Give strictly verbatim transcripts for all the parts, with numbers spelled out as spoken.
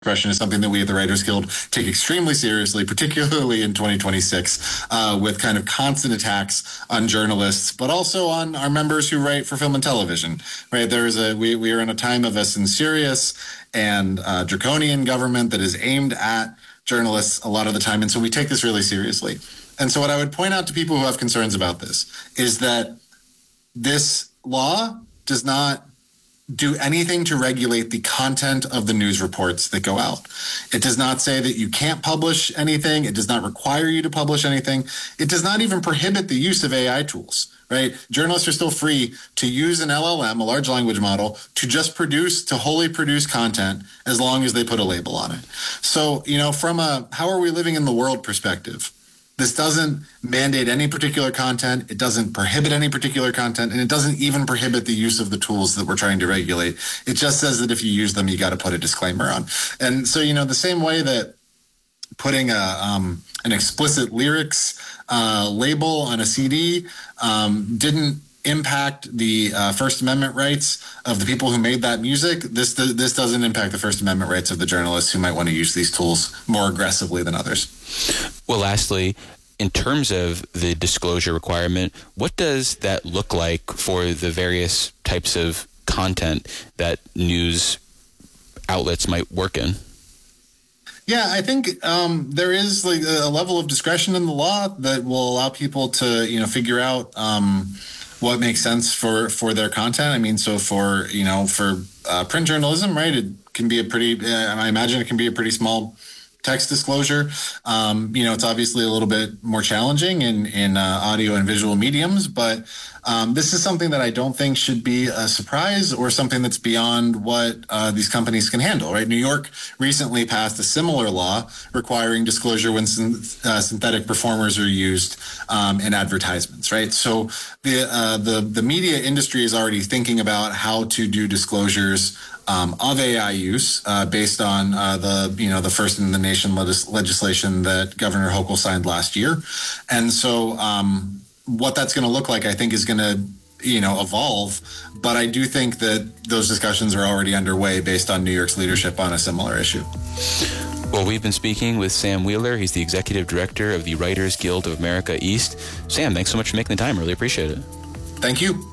Suppression is something that we at the Writers Guild take extremely seriously, particularly in twenty twenty-six, uh, with kind of constant attacks on journalists, but also on our members who write for film and television. Right? There is a we we are in a time of a serious and uh, draconian government that is aimed at journalists a lot of the time, and so we take this really seriously. And so, what I would point out to people who have concerns about this is that this law does not do anything to regulate the content of the news reports that go out. It does not say that you can't publish anything. It does not require you to publish anything. It does not even prohibit the use of A I tools, right? Journalists are still free to use an L L M, a large language model, to just produce, to wholly produce content as long as they put a label on it. So, you know, from a how are we living in the world perspective, this doesn't mandate any particular content. It doesn't prohibit any particular content, and it doesn't even prohibit the use of the tools that we're trying to regulate. It just says that if you use them, you got to put a disclaimer on. And so, you know, the same way that putting a um, an explicit lyrics uh, label on a C D um, didn't impact the uh, First Amendment rights of the people who made that music, this this doesn't impact the First Amendment rights of the journalists who might want to use these tools more aggressively than others. Well, lastly, in terms of the disclosure requirement, what does that look like for the various types of content that news outlets might work in? Yeah, I think um, there is like a level of discretion in the law that will allow people to, you know, figure out um, what makes sense for, for their content. I mean, so for, you know, for uh, print journalism, right, it can be a pretty, uh, I imagine it can be a pretty small text disclosure. Um, you know, it's obviously a little bit more challenging in, in uh, audio and visual mediums, but um, this is something that I don't think should be a surprise or something that's beyond what uh, these companies can handle, right? New York recently passed a similar law requiring disclosure when syn- uh, synthetic performers are used um, in advertisements, right? So the, uh, the, the media industry is already thinking about how to do disclosures Um, of A I use uh, based on uh, the, you know, the first in the nation legis- legislation that Governor Hochul signed last year. And so um, what that's going to look like, I think, is going to, you know, evolve. But I do think that those discussions are already underway based on New York's leadership on a similar issue. Well, we've been speaking with Sam Wheeler. He's the executive director of the Writers Guild of America East. Sam, thanks so much for making the time. Really appreciate it. Thank you.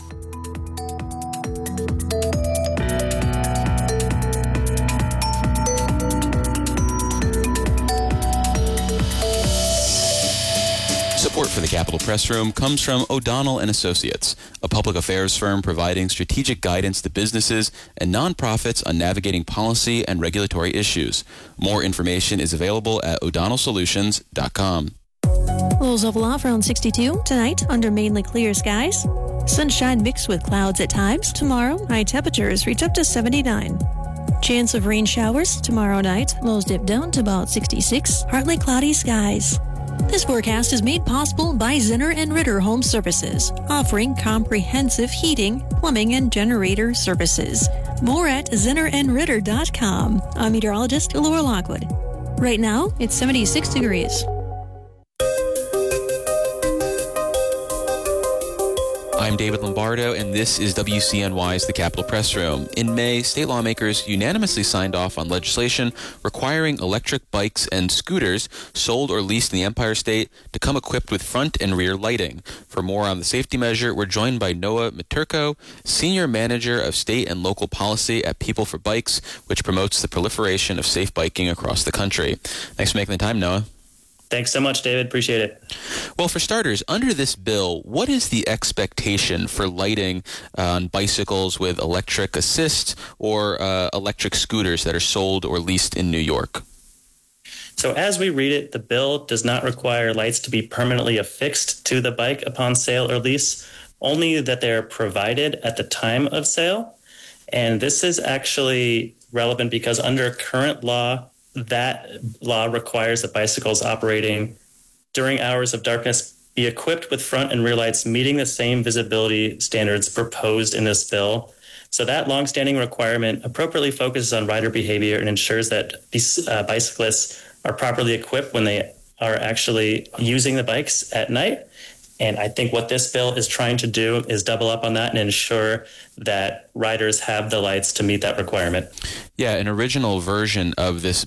Support for the Capitol Press Room comes from O'Donnell and Associates, a public affairs firm providing strategic guidance to businesses and nonprofits on navigating policy and regulatory issues. More information is available at o'donnell solutions dot com. Lows of off around sixty-two. Tonight, under mainly clear skies. Sunshine mixed with clouds at times. Tomorrow, high temperatures reach up to seventy-nine. Chance of rain showers tomorrow night. Lows dip down to about sixty-six. Partly cloudy skies. This forecast is made possible by Zinner and Ritter Home Services, offering comprehensive heating, plumbing, and generator services. More at zinner and ritter dot com. I'm meteorologist Laura Lockwood. Right now, it's seventy-six degrees. I'm David Lombardo, and this is W C N Y's The Capitol Press Room. In May, state lawmakers unanimously signed off on legislation requiring electric bikes and scooters sold or leased in the Empire State to come equipped with front and rear lighting. For more on the safety measure, we're joined by Noah Maturko, Senior Manager of State and Local Policy at People for Bikes, which promotes the proliferation of safe biking across the country. Thanks for making the time, Noah. Thanks so much, David. Appreciate it. Well, for starters, under this bill, what is the expectation for lighting on bicycles with electric assist or uh, electric scooters that are sold or leased in New York? So as we read it, the bill does not require lights to be permanently affixed to the bike upon sale or lease, only that they're provided at the time of sale. And this is actually relevant because under current law, that law requires that bicycles operating during hours of darkness be equipped with front and rear lights meeting the same visibility standards proposed in this bill. So that longstanding requirement appropriately focuses on rider behavior and ensures that these uh, bicyclists are properly equipped when they are actually using the bikes at night. And I think what this bill is trying to do is double up on that and ensure that riders have the lights to meet that requirement. Yeah, an original version of this